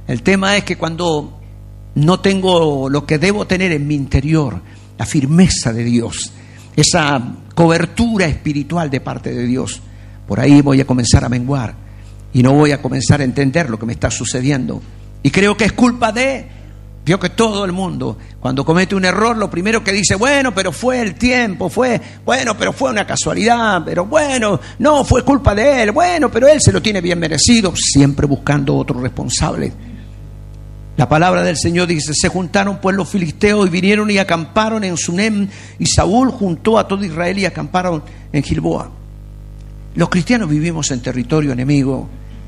El tema es que cuando no tengo lo que debo tener en mi interior, la firmeza de Dios, esa cobertura espiritual de parte de Dios, por ahí voy a comenzar a menguar y no voy a comenzar a entender lo que me está sucediendo. Y creo que es culpa de... Vio que todo el mundo, cuando comete un error, lo primero que dice, bueno, pero fue el tiempo, pero fue una casualidad, pero bueno, no, fue culpa de él, bueno, pero él se lo tiene bien merecido, siempre buscando otro responsable. La palabra del Señor dice, se juntaron pues los filisteos y vinieron y acamparon en Sunem, y Saúl juntó a todo Israel y acamparon en Gilboa. Los cristianos vivimos en territorio enemigo.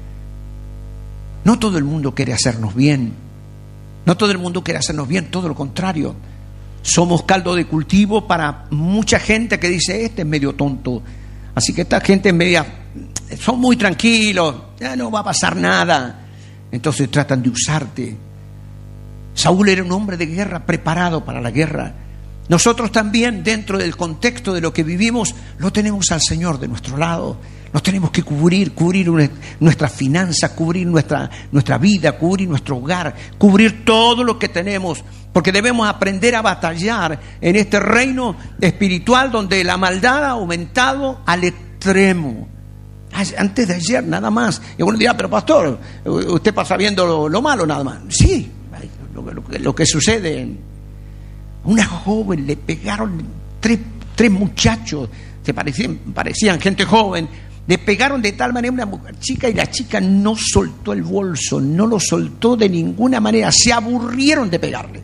No todo el mundo quiere hacernos bien. No todo el mundo quiere hacernos bien, todo lo contrario. Somos caldo de cultivo para mucha gente que dice, este es medio tonto. Así que esta gente es media, son muy tranquilos, ya no va a pasar nada. Entonces tratan de usarte. Saúl era un hombre de guerra, preparado para la guerra. Nosotros también, dentro del contexto de lo que vivimos, lo tenemos al Señor de nuestro lado. Nos tenemos que cubrir nuestras finanzas, cubrir nuestra vida, cubrir nuestro hogar, cubrir todo lo que tenemos, porque debemos aprender a batallar en este reino espiritual donde la maldad ha aumentado al extremo. Antes de ayer nada más, y uno dirá, pero pastor, usted pasa viendo lo malo nada más. Sí, lo que sucede. Una joven le pegaron tres muchachos que parecían gente joven. Le pegaron de tal manera a una mujer chica y la chica no soltó el bolso, no lo soltó de ninguna manera, se aburrieron de pegarle.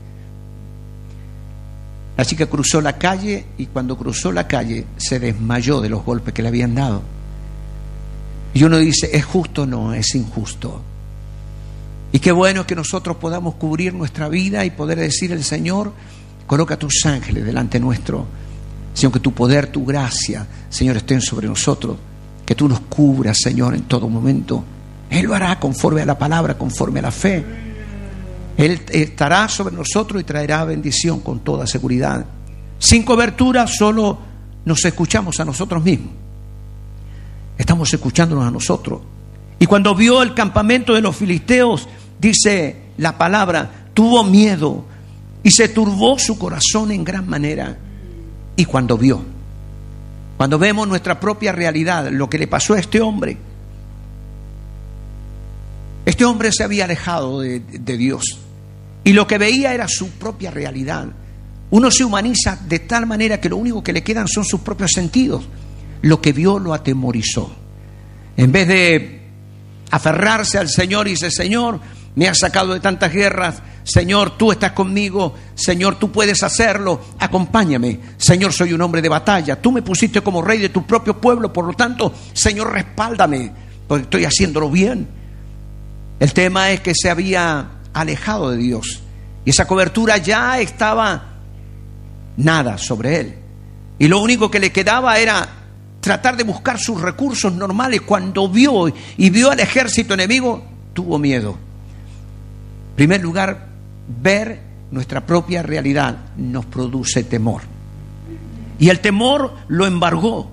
La chica cruzó la calle y cuando cruzó la calle se desmayó de los golpes que le habían dado. Y uno dice, ¿es justo? No, es injusto. Y qué bueno que nosotros podamos cubrir nuestra vida y poder decir al Señor, coloca tus ángeles delante nuestro, Señor, que tu poder, tu gracia, Señor, estén sobre nosotros. Que tú nos cubras, Señor, en todo momento. Él lo hará conforme a la palabra, conforme a la fe. Él estará sobre nosotros y traerá bendición con toda seguridad. Sin cobertura, solo nos escuchamos a nosotros mismos. Estamos escuchándonos a nosotros. Y cuando vio el campamento de los filisteos, dice la palabra, tuvo miedo y se turbó su corazón en gran manera. Y cuando vemos nuestra propia realidad, lo que le pasó a este hombre se había alejado de Dios y lo que veía era su propia realidad. Uno se humaniza de tal manera que lo único que le quedan son sus propios sentidos. Lo que vio lo atemorizó. En vez de aferrarse al Señor y dice, Señor, me has sacado de tantas guerras, Señor, tú estás conmigo, Señor, tú puedes hacerlo, acompáñame, Señor, soy un hombre de batalla, tú me pusiste como rey de tu propio pueblo, por lo tanto, Señor, respáldame, porque estoy haciéndolo bien. El tema es que se había alejado de Dios y esa cobertura ya estaba nada sobre él, y lo único que le quedaba era tratar de buscar sus recursos normales. Cuando vio al ejército enemigo, tuvo miedo. En primer lugar, ver nuestra propia realidad nos produce temor. Y el temor lo embargó.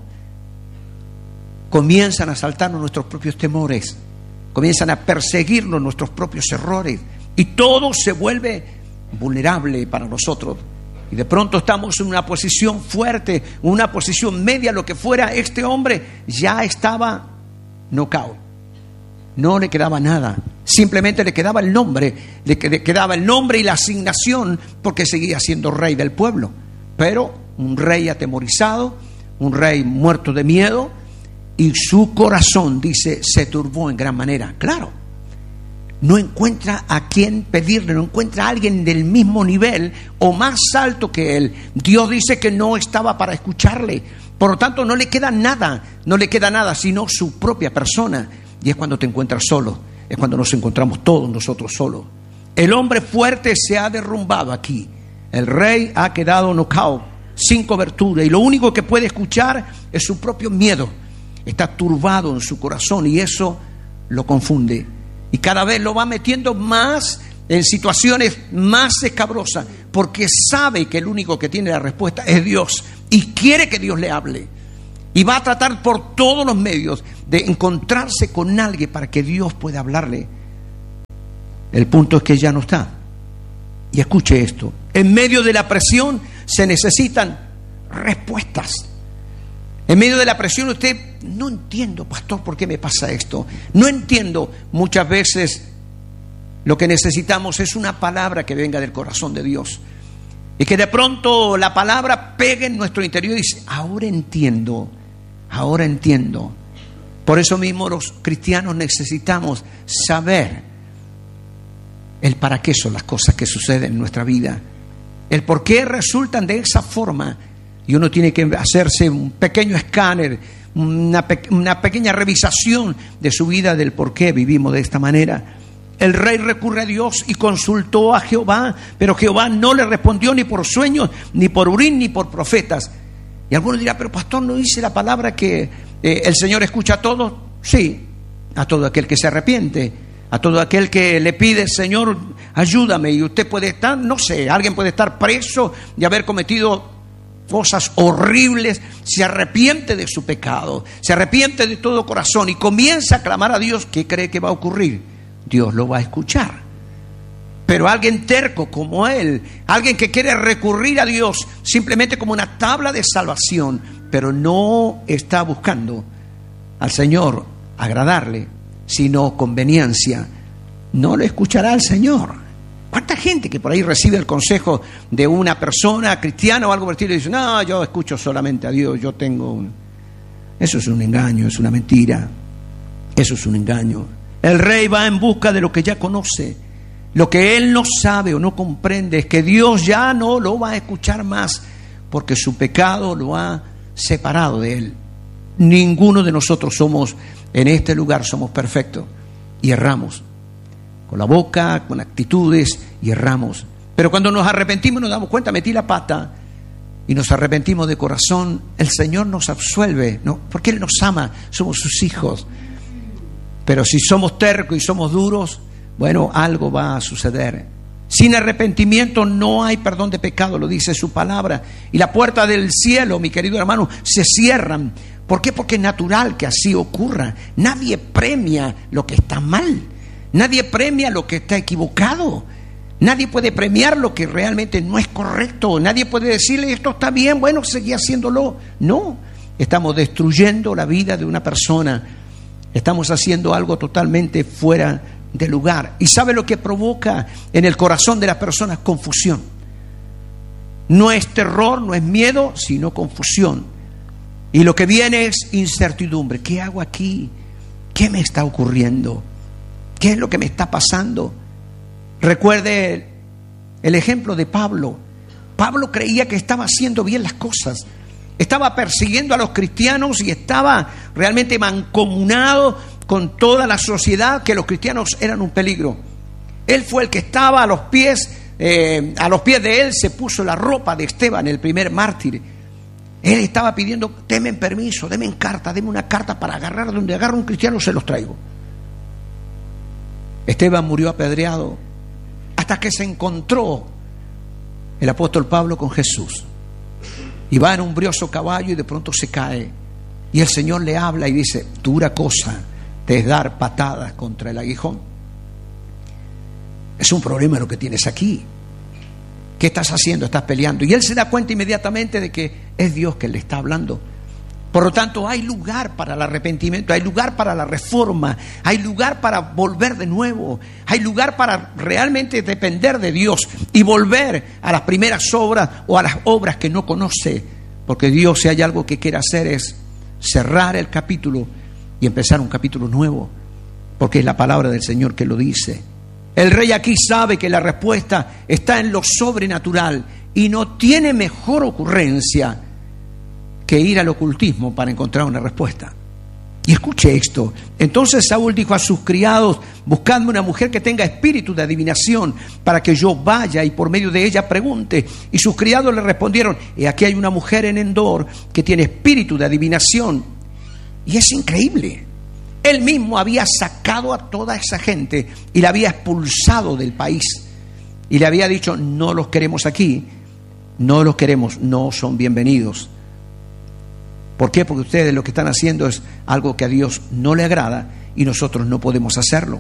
Comienzan a asaltarnos nuestros propios temores. Comienzan a perseguirnos nuestros propios errores. Y todo se vuelve vulnerable para nosotros. Y de pronto estamos en una posición fuerte, una posición media, lo que fuera. Este hombre ya estaba knockout. No le quedaba nada. Simplemente le quedaba el nombre. Le quedaba el nombre y la asignación porque seguía siendo rey del pueblo. Pero un rey atemorizado, un rey muerto de miedo, y su corazón, dice, se turbó en gran manera. Claro, no encuentra a quién pedirle, no encuentra a alguien del mismo nivel o más alto que él. Dios dice que no estaba para escucharle. Por lo tanto, no le queda nada, sino su propia persona. Y es cuando te encuentras solo, es cuando nos encontramos todos nosotros solos. El hombre fuerte se ha derrumbado aquí. El rey ha quedado knockout, sin cobertura, y lo único que puede escuchar es su propio miedo. Está turbado en su corazón y eso lo confunde. Y cada vez lo va metiendo más en situaciones más escabrosas, porque sabe que el único que tiene la respuesta es Dios y quiere que Dios le hable. Y va a tratar por todos los medios de encontrarse con alguien para que Dios pueda hablarle. El punto es que ya no está. Y escuche esto, en medio de la presión se necesitan respuestas. En medio de la presión usted, no entiendo, pastor, ¿por qué me pasa esto? No entiendo. Muchas veces lo que necesitamos es una palabra que venga del corazón de Dios. Y que de pronto la palabra pegue en nuestro interior y dice, ahora entiendo, ahora entiendo. Por eso mismo los cristianos necesitamos saber el para qué son las cosas que suceden en nuestra vida, el por qué resultan de esa forma. Y uno tiene que hacerse un pequeño escáner, una pequeña revisación de su vida, del por qué vivimos de esta manera. El rey recurre a Dios y consultó a Jehová, pero Jehová no le respondió ni por sueños, ni por Urim, ni por profetas. Y algunos dirán, pero pastor, ¿no dice la palabra que el Señor escucha a todos? Sí, a todo aquel que se arrepiente, a todo aquel que le pide, Señor, ayúdame. Y usted puede estar, no sé, alguien puede estar preso de haber cometido cosas horribles, se arrepiente de su pecado, se arrepiente de todo corazón y comienza a clamar a Dios. ¿Qué cree que va a ocurrir? Dios lo va a escuchar. Pero alguien terco como él, alguien que quiere recurrir a Dios simplemente como una tabla de salvación, pero no está buscando al Señor agradarle, sino conveniencia, no le escuchará al Señor. ¿Cuánta gente que por ahí recibe el consejo de una persona cristiana o algo por el estilo y dice, no, yo escucho solamente a Dios, yo tengo un... Eso es un engaño, es una mentira, eso es un engaño. El rey va en busca de lo que ya conoce. Lo que él no sabe o no comprende es que Dios ya no lo va a escuchar más, porque su pecado lo ha separado de él. Ninguno de nosotros somos, en este lugar, somos perfectos y erramos. Con la boca, con actitudes, y erramos. Pero cuando nos arrepentimos nos damos cuenta, metí la pata, y nos arrepentimos de corazón, el Señor nos absuelve, ¿no? Porque Él nos ama, somos sus hijos. Pero si somos tercos y somos duros, bueno, algo va a suceder. Sin arrepentimiento no hay perdón de pecado, lo dice su palabra. Y la puerta del cielo, mi querido hermano, se cierran. ¿Por qué? Porque es natural que así ocurra. Nadie premia lo que está mal. Nadie premia lo que está equivocado. Nadie puede premiar lo que realmente no es correcto. Nadie puede decirle, esto está bien, bueno, seguí haciéndolo. No, estamos destruyendo la vida de una persona. Estamos haciendo algo totalmente fuera de lugar. ¿Y sabe lo que provoca en el corazón de las personas? Confusión. No es terror, no es miedo, sino confusión. Y lo que viene es incertidumbre. ¿Qué hago aquí? ¿Qué me está ocurriendo? ¿Qué es lo que me está pasando? Recuerde el ejemplo de Pablo. Pablo creía que estaba haciendo bien las cosas. Estaba persiguiendo a los cristianos y estaba realmente mancomunado con toda la sociedad, que los cristianos eran un peligro. Él fue el que estaba a los pies de él, se puso la ropa de Esteban, el primer mártir. Él estaba pidiendo, denme permiso, denme una carta para agarrar, donde agarra un cristiano se los traigo. Esteban murió apedreado hasta que se encontró el apóstol Pablo con Jesús. Y va en un brioso caballo y de pronto se cae. Y el Señor le habla y dice, dura cosa te es dar patadas contra el aguijón. Es un problema lo que tienes aquí. ¿Qué estás haciendo? Estás peleando. Y él se da cuenta inmediatamente de que es Dios que le está hablando. Por lo tanto, hay lugar para el arrepentimiento, hay lugar para la reforma, hay lugar para volver de nuevo, hay lugar para realmente depender de Dios y volver a las primeras obras o a las obras que no conoce. Porque Dios, si hay algo que quiere hacer, es cerrar el capítulo y empezar un capítulo nuevo, porque es la palabra del Señor que lo dice. El rey aquí sabe que la respuesta está en lo sobrenatural y no tiene mejor ocurrencia que ir al ocultismo para encontrar una respuesta. Y escuche esto. Entonces Saúl dijo a sus criados, buscadme una mujer que tenga espíritu de adivinación, para que yo vaya y por medio de ella pregunte. Y sus criados le respondieron, aquí hay una mujer en Endor que tiene espíritu de adivinación. Y es increíble. Él mismo había sacado a toda esa gente y la había expulsado del país. Y le había dicho, no los queremos aquí, no los queremos, no son bienvenidos. ¿Por qué? Porque ustedes lo que están haciendo es algo que a Dios no le agrada y nosotros no podemos hacerlo.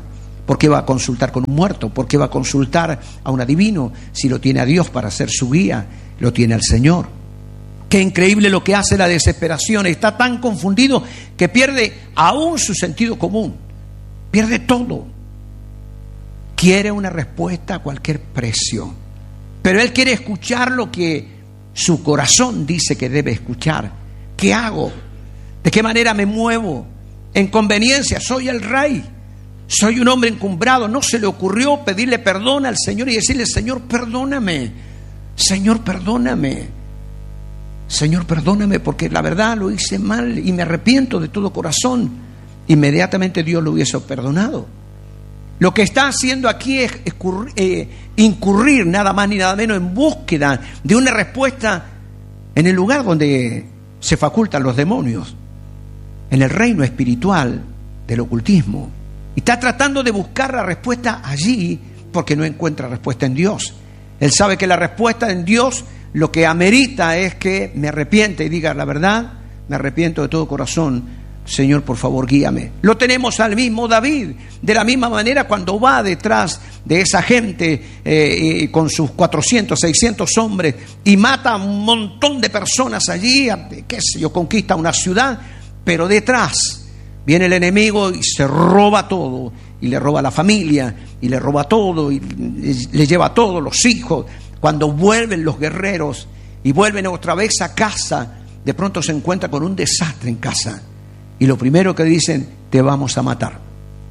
¿Por qué va a consultar con un muerto? ¿Por qué va a consultar a un adivino? Si lo tiene a Dios para ser su guía, lo tiene al Señor. Qué increíble lo que hace la desesperación. Está tan confundido que pierde aún su sentido común. Pierde todo. Quiere una respuesta a cualquier precio. Pero él quiere escuchar lo que su corazón dice que debe escuchar. ¿Qué hago? ¿De qué manera me muevo? En conveniencia, soy el rey. Soy un hombre encumbrado. ¿No se le ocurrió pedirle perdón al Señor y decirle: Señor, perdóname? Señor, perdóname. Señor, perdóname, porque la verdad lo hice mal y me arrepiento de todo corazón. Inmediatamente Dios lo hubiese perdonado. Lo que está haciendo aquí es incurrir nada más ni nada menos en búsqueda de una respuesta en el lugar donde se facultan los demonios, en el reino espiritual del ocultismo. Y está tratando de buscar la respuesta allí porque no encuentra respuesta en Dios. Él sabe que la respuesta en Dios lo que amerita es que me arrepiente y diga la verdad, me arrepiento de todo corazón. Señor, por favor, guíame. Lo tenemos al mismo David. De la misma manera, cuando va detrás de esa gente con sus 400, 600 hombres y mata a un montón de personas allí, qué sé yo, conquista una ciudad, pero detrás viene el enemigo y se roba todo, y le roba la familia, y le roba todo, y le lleva todo, los hijos. Cuando vuelven los guerreros y vuelven otra vez a casa, de pronto se encuentra con un desastre en casa. Y lo primero que dicen: te vamos a matar.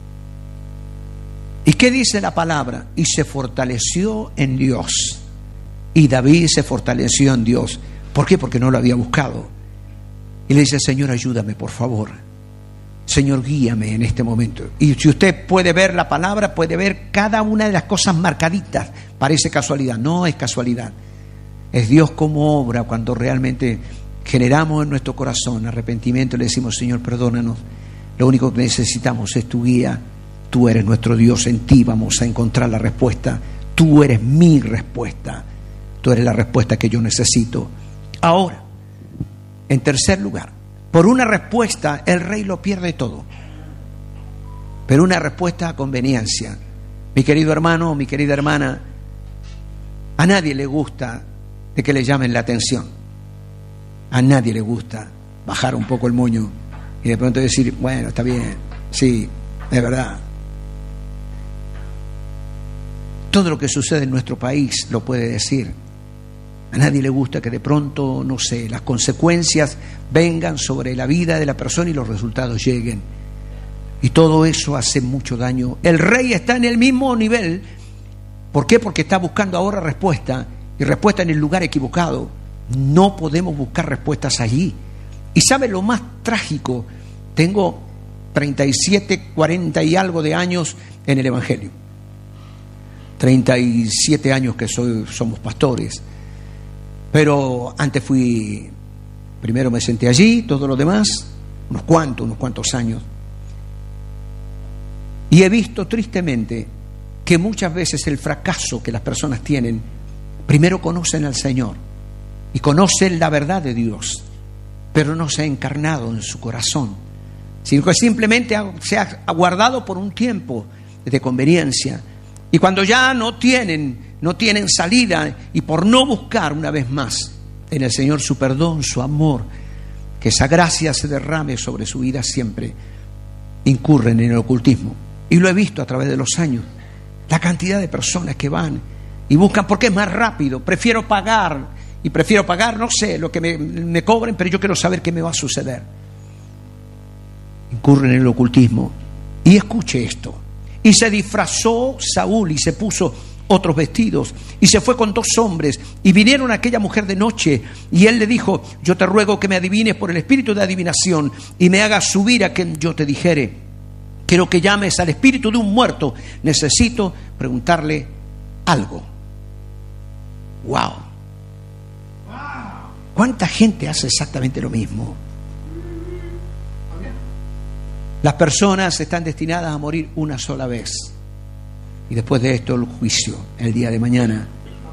¿Y qué dice la palabra? Y se fortaleció en Dios. Y David se fortaleció en Dios. ¿Por qué? Porque no lo había buscado. Y le dice: Señor, ayúdame, por favor. Señor, guíame en este momento. Y si usted puede ver la palabra, puede ver cada una de las cosas marcaditas. Parece casualidad. No es casualidad. Es Dios como obra cuando realmente generamos en nuestro corazón arrepentimiento y le decimos: Señor, perdónanos. Lo único que necesitamos es tu guía. Tú eres nuestro Dios. En ti vamos a encontrar la respuesta. Tú eres mi respuesta. Tú eres la respuesta que yo necesito. Ahora, en tercer lugar, por una respuesta el rey lo pierde todo. Pero una respuesta a conveniencia. Mi querido hermano, mi querida hermana, a nadie le gusta de que le llamen la atención. A nadie le gusta bajar un poco el moño y de pronto decir: bueno, está bien, sí, es verdad. Todo lo que sucede en nuestro país lo puede decir. A nadie le gusta que de pronto, no sé, las consecuencias vengan sobre la vida de la persona y los resultados lleguen. Y todo eso hace mucho daño. El rey está en el mismo nivel. ¿Por qué? Porque está buscando ahora respuesta, y respuesta en el lugar equivocado. No podemos buscar respuestas allí. ¿Y sabe lo más trágico? Tengo 37, 40 y algo de años en el Evangelio. 37 años que somos pastores. Pero antes primero me senté allí, todo lo demás, unos cuantos años. Y he visto tristemente que muchas veces el fracaso que las personas tienen, primero conocen al Señor y conocen la verdad de Dios, pero no se ha encarnado en su corazón, sino que simplemente se ha guardado por un tiempo de conveniencia. Y cuando ya no tienen salida, y por no buscar una vez más en el Señor su perdón, su amor, que esa gracia se derrame sobre su vida siempre, incurren en el ocultismo. Y lo he visto a través de los años, la cantidad de personas que van y buscan porque es más rápido. Prefiero pagar, no sé, lo que me cobren, pero yo quiero saber qué me va a suceder. Incurren en el ocultismo. Y escuche esto: y se disfrazó Saúl y se puso otros vestidos y se fue con 2 hombres y vinieron a aquella mujer de noche, y él le dijo: yo te ruego que me adivines por el espíritu de adivinación y me hagas subir a quien yo te dijere. Quiero que llames al espíritu de un muerto. Necesito preguntarle algo. ¡Wow! ¿Cuánta gente hace exactamente lo mismo? Las personas están destinadas a morir una sola vez. Y después de esto el juicio, el día de mañana.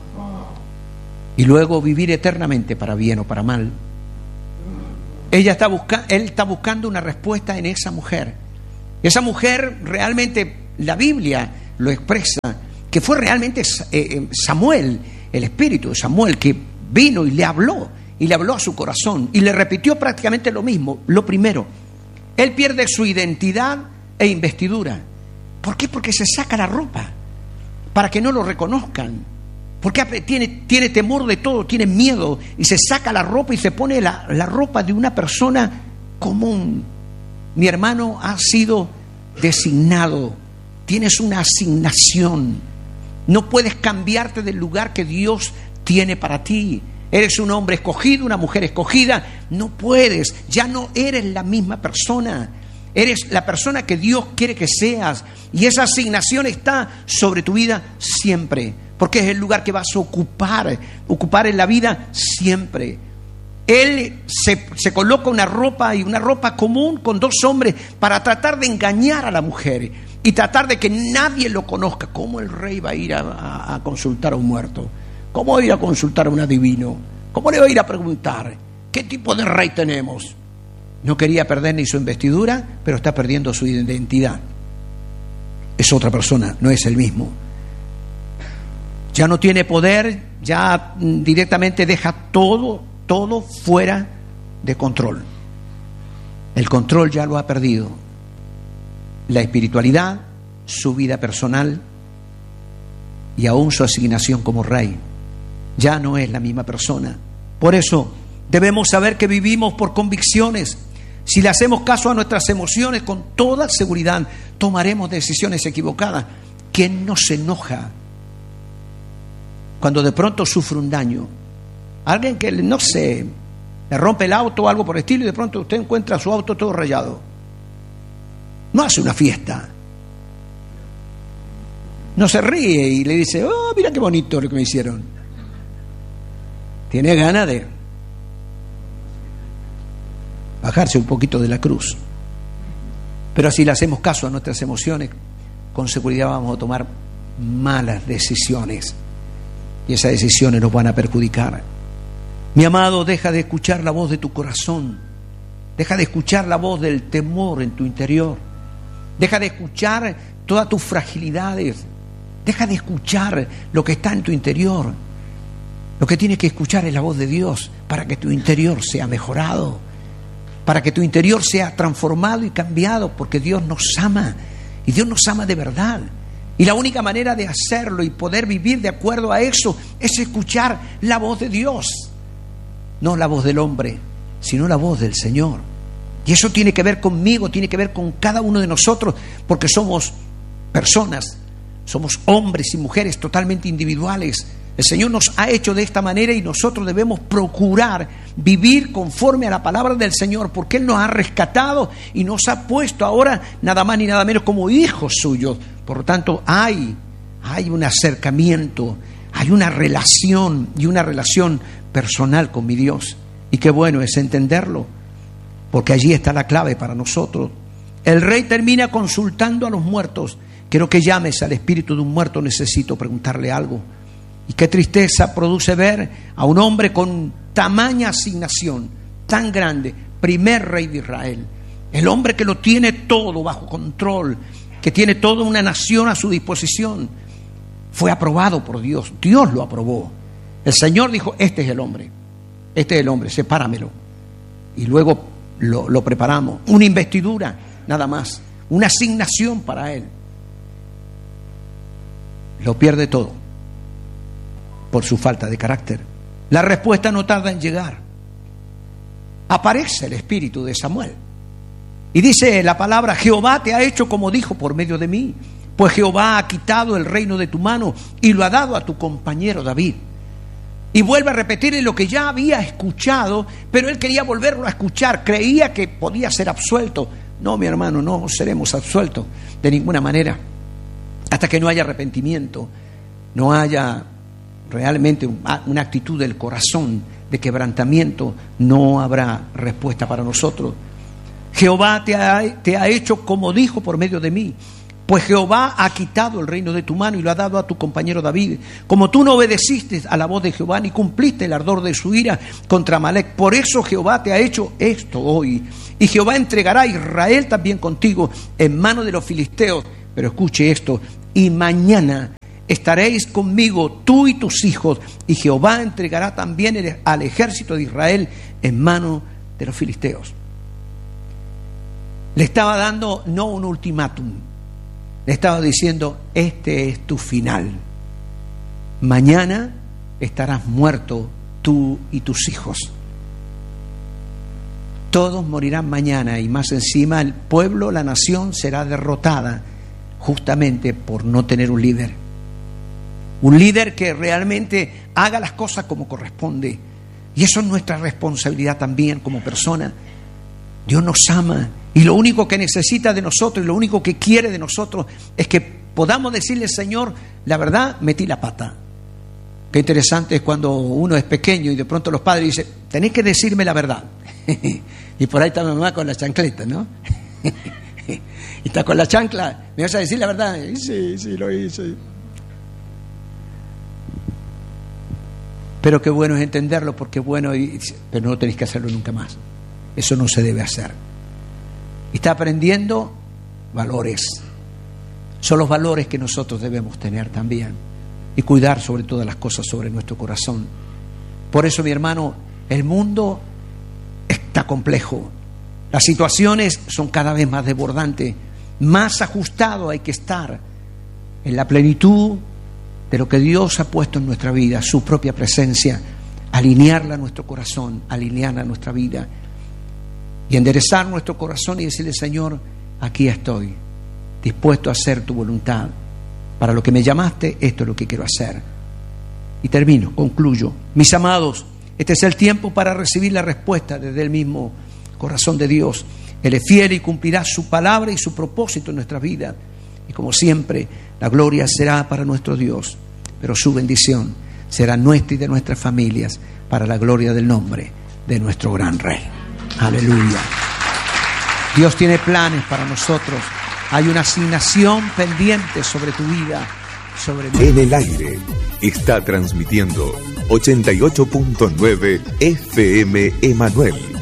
Y luego vivir eternamente, para bien o para mal. Él está buscando una respuesta en esa mujer. Esa mujer realmente la Biblia lo expresa, que fue realmente Samuel, el espíritu de Samuel, que vino y le habló a su corazón y le repitió prácticamente lo mismo. Lo primero, él pierde su identidad e investidura. ¿Por qué? Porque se saca la ropa para que no lo reconozcan. Porque tiene temor de todo, tiene miedo y se saca la ropa y se pone la ropa de una persona común. Mi hermano, ha sido designado, tienes una asignación. No puedes cambiarte del lugar que Dios tiene para ti. Eres un hombre escogido, una mujer escogida. No puedes, ya no eres la misma persona. Eres la persona que Dios quiere que seas. Y esa asignación está sobre tu vida siempre. Porque es el lugar que vas a ocupar en la vida siempre. Él se coloca una ropa común con dos hombres para tratar de engañar a la mujer y tratar de que nadie lo conozca. ¿Cómo el rey va a ir a consultar a un muerto? ¿Cómo va a ir a consultar a un adivino? ¿Cómo le va a ir a preguntar qué tipo de rey tenemos? No quería perder ni su investidura, pero está perdiendo su identidad. Es otra persona, no es el mismo. Ya no tiene poder, ya directamente deja todo fuera de control. El control ya lo ha perdido. La espiritualidad, su vida personal y aún su asignación como rey. Ya no es la misma persona. Por eso debemos saber que vivimos por convicciones. Si le hacemos caso a nuestras emociones, con toda seguridad tomaremos decisiones equivocadas. ¿Quién no se enoja cuando de pronto sufre un daño? Alguien que, no sé, le rompe el auto o algo por el estilo y de pronto usted encuentra su auto todo rayado. No hace una fiesta. No se ríe y le dice, oh, mira qué bonito lo que me hicieron. Tiene ganas de bajarse un poquito de la cruz. Pero si le hacemos caso a nuestras emociones, con seguridad vamos a tomar malas decisiones. Y esas decisiones nos van a perjudicar. Mi amado, deja de escuchar la voz de tu corazón. Deja de escuchar la voz del temor en tu interior. Deja de escuchar todas tus fragilidades. Deja de escuchar lo que está en tu interior. Lo que tienes que escuchar es la voz de Dios para que tu interior sea mejorado, para que tu interior sea transformado y cambiado, porque Dios nos ama y Dios nos ama de verdad. Y la única manera de hacerlo y poder vivir de acuerdo a eso es escuchar la voz de Dios. No la voz del hombre, sino la voz del Señor. Y eso tiene que ver conmigo, tiene que ver con cada uno de nosotros, porque somos personas, somos hombres y mujeres totalmente individuales. El Señor nos ha hecho de esta manera y nosotros debemos procurar vivir conforme a la palabra del Señor, porque Él nos ha rescatado y nos ha puesto ahora nada más ni nada menos como hijos suyos. Por lo tanto, hay un acercamiento, hay una relación y una relación personal con mi Dios. Y qué bueno es entenderlo, porque allí está la clave para nosotros. El rey termina consultando a los muertos. Quiero que llames al espíritu de un muerto, necesito preguntarle algo. Y qué tristeza produce ver a un hombre con tamaña asignación, tan grande, primer rey de Israel. El hombre que lo tiene todo bajo control, que tiene toda una nación a su disposición. Fue aprobado por Dios, Dios lo aprobó. El Señor dijo, este es el hombre, sepáramelo. Y luego lo preparamos, una investidura, nada más, una asignación para él. Lo pierde todo por su falta de carácter. La respuesta no tarda en llegar. Aparece el espíritu de Samuel y dice la palabra, Jehová te ha hecho como dijo por medio de mí, pues Jehová ha quitado el reino de tu mano y lo ha dado a tu compañero David. Y vuelve a repetirle lo que ya había escuchado, pero él quería volverlo a escuchar, creía que podía ser absuelto. No, mi hermano, no seremos absueltos de ninguna manera hasta que no haya arrepentimiento, no haya realmente una actitud del corazón de quebrantamiento, no habrá respuesta para nosotros. Jehová te ha hecho como dijo por medio de mí, pues Jehová ha quitado el reino de tu mano y lo ha dado a tu compañero David. Como tú no obedeciste a la voz de Jehová ni cumpliste el ardor de su ira contra Amalec, por eso Jehová te ha hecho esto hoy. Y Jehová entregará a Israel también contigo en mano de los filisteos. Pero escuche esto: y mañana estaréis conmigo, tú y tus hijos, y Jehová entregará también al ejército de Israel en mano de los filisteos. Le estaba dando no un ultimátum, le estaba diciendo: este es tu final. Mañana estarás muerto tú y tus hijos. Todos morirán mañana, y más encima el pueblo, la nación será derrotada justamente por no tener un líder. Un líder que realmente haga las cosas como corresponde. Y eso es nuestra responsabilidad también como persona. Dios nos ama, y lo único que necesita de nosotros y lo único que quiere de nosotros es que podamos decirle: Señor, la verdad, metí la pata. Qué interesante es cuando uno es pequeño y de pronto los padres dicen: tenés que decirme la verdad. Y por ahí está mamá con la chancleta, ¿no? Y está con la chancla: ¿me vas a decir la verdad? Y sí, lo hice. Pero qué bueno es entenderlo, porque es bueno, pero no tenéis que hacerlo nunca más. Eso no se debe hacer. Y está aprendiendo valores. Son los valores que nosotros debemos tener también, y cuidar sobre todas las cosas sobre nuestro corazón. Por eso, mi hermano, el mundo está complejo. Las situaciones son cada vez más desbordantes. Más ajustado hay que estar en la plenitud de lo que Dios ha puesto en nuestra vida, su propia presencia, alinearla a nuestro corazón, alinearla a nuestra vida, y enderezar nuestro corazón y decirle: Señor, aquí estoy, dispuesto a hacer tu voluntad. Para lo que me llamaste, esto es lo que quiero hacer. Y termino, concluyo. Mis amados, este es el tiempo para recibir la respuesta desde el mismo corazón de Dios. Él es fiel y cumplirá su palabra y su propósito en nuestra vida. Y como siempre, la gloria será para nuestro Dios, pero su bendición será nuestra y de nuestras familias, para la gloria del nombre de nuestro gran Rey. Aleluya. Dios tiene planes para nosotros. Hay una asignación pendiente sobre tu vida, sobre mí. En el aire está transmitiendo 88.9 FM Emanuel.